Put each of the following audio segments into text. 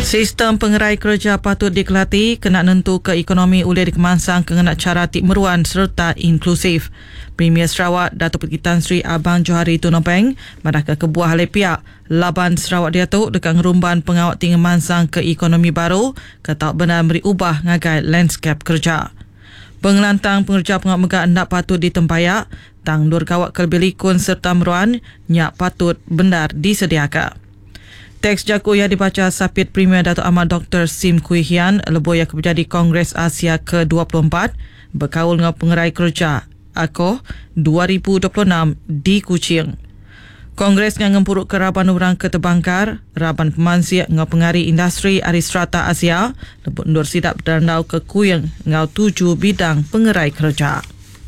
Sistem pengerai kerja patut dikelati kena nentu ke ekonomi ulih dikemansang kena cara tik meruan serta inklusif. Premier Sarawak Datuk Pergi Tan Sri Abang Johari Tunopeng madah ke kebuah halai pihak Laban Sarawak Diatuk dekat ngerumban pengawak tinggi mansang ke ekonomi baru ketak benar beri ubah ngagai landscape kerja. Pengelantang pengerja pengawak megah hendak patut ditempayak tang dur kawak kelebih likun serta meruan nyak patut benar disediakan. Teks jaku yang dibaca Sapit Premier Datuk Ahmad Dr. Sim Kui Hian lebih yang menjadi Kongres Asia ke-24 berkaul dengan pengerai kerja AKO 2026 di Kuching. Kongres yang ngempuruk ke Raban Orang Ketebangkar, Raban Pemansik dengan pengari industri Aristrata Asia lebih undur sidap berandau ke Kuyang dengan 7 bidang pengerai kerja.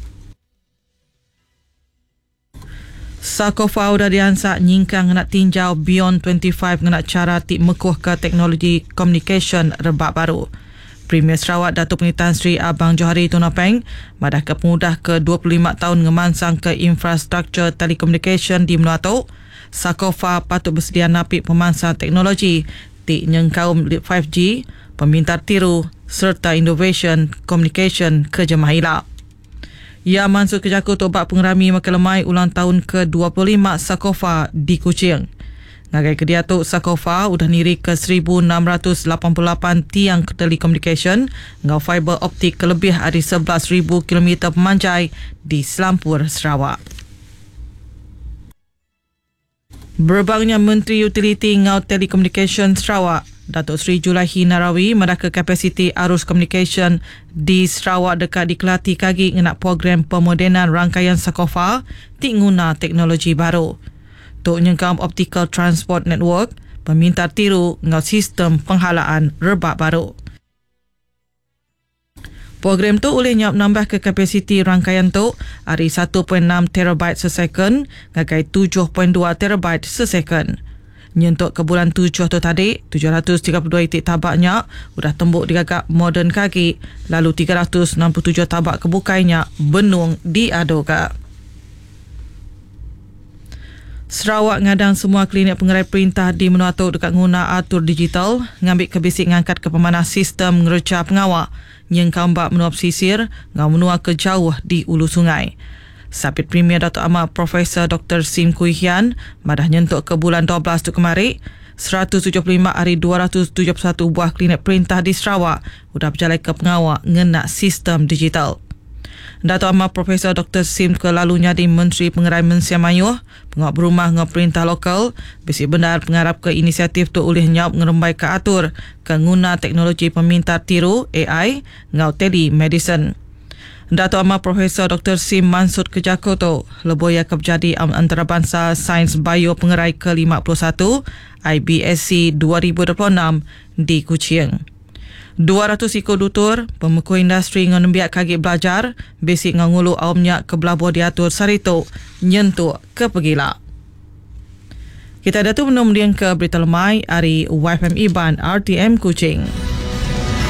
Sakofa udah diansak nyingkang nak tinjau Beyond 25 nak cara tik mekuh ke teknologi communication rebak baru. Premier Sarawak Datuk Pergi Tan Sri Abang Johari Tunopeng madah ke pemudah ke 25 tahun ngemansang ke infrastruktur telekomunikasi di Meluatok. Sakofa patut bersedia napik pemansang teknologi tik nyengkaum 5G, pemintar tiru serta innovation communication ke jemaah hilap. Ia mansur ke jaku tobat pengerami Makelemai ulang tahun ke-25 Sakofa di Kuching. Ngagai kediatuk Sakofa udah niri ke 1,688 tiang telekomunikasi ngau fiber optik kelebih dari 11,000 km pemanjai di Selampur, Sarawak. Berbangnya Menteri Utiliti ngau Telekomunikasi Sarawak Datuk Seri Julaihi Narawi madah ke kapasiti arus komunikasi di Sarawak dekat dikelati kagi dengan program pemodenan rangkaian Sakofa tik guna teknologi baru. Tok nyengkam optical transport network, pemintar tiru dengan sistem penghalaan rebak baru. Program tu boleh nambah ke kapasiti rangkaian tu dari 1.6 terabyte sesecond ngagai 7.2 terabyte sesecond. Nyentuk ke bulan 7 tu tadi, 732 itik tabaknya sudah tembuk digagak moden kaki, lalu 367 tabak kebukainya benung diadoga. Sarawak ngadang semua klinik pengerai perintah di Menuatok dekat guna atur digital, ngambil kebisik ngangkat ke pemanah sistem ngereca pengawak, yang kambak menuap sisir, ngau menua ke jauh di ulu sungai. Sapit Premier Datuk Ahmad Profesor Dr. Sim Kui Hian madah nyentuk ke bulan 12 tu kemari 175 dari 271 buah klinik perintah di Sarawak sudah berjalan ke pengawak ngena sistem digital. Datuk Ahmad Profesor Dr. Sim ke lalunya di Menteri Pengerai Mensia Mayuh pengawak berumah dengan perintah lokal besi benar pengarap ke inisiatif tu oleh nyawab ngerembai ke atur ke guna teknologi pemintar tiru AI ngau telemedicine. Datuk Ahmad Profesor Dr. Sim mansut ke Jakarta lebih yang berjadi antarabangsa Sains Bio Pengerai ke-51 IBSC 2026 di Kuching. 200 ikut dutur, pemekuh industri ngenembiak kagik belajar, basic ngangulu awamnya ke belabur diatur sarito, nyentuk ke pegila. Kita ada tu menumdian ke berita lemai dari YFM Iban RTM Kuching.